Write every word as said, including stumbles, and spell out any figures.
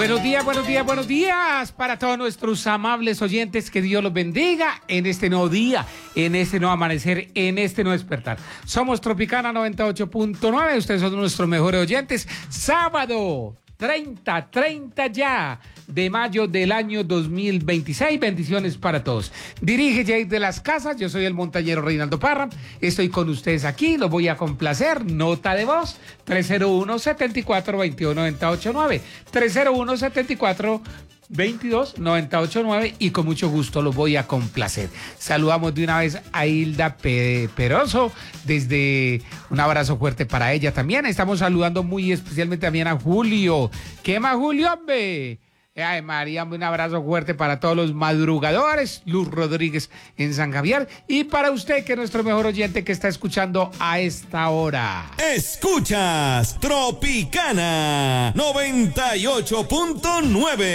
Buenos días, buenos días, buenos días para todos nuestros amables oyentes. Que Dios los bendiga en este nuevo día, en este nuevo amanecer, en este nuevo despertar. Somos Tropicana noventa y ocho punto nueve. Ustedes son nuestros mejores oyentes. Sábado treinta, treinta ya de mayo del año dos mil veintiséis. Bendiciones para todos. Dirige Jay de las Casas. Yo soy el montañero Reinaldo Parra. Estoy con ustedes aquí. Los voy a complacer. Nota de voz tres cero uno, siete cuatro, dos uno, nueve ocho nueve. tres cero uno, siete cuatro, veintidós, noventa y ocho nueve, y con mucho gusto los voy a complacer. Saludamos de una vez a Hilda Pe Peroso, desde un abrazo fuerte para ella también. Estamos saludando muy especialmente también a Julio. ¿Qué más, Julio, hombre? Ay, María, un abrazo fuerte para todos los madrugadores. Luz Rodríguez en San Javier. Y para usted, que es nuestro mejor oyente que está escuchando a esta hora. Escuchas Tropicana noventa y ocho punto nueve.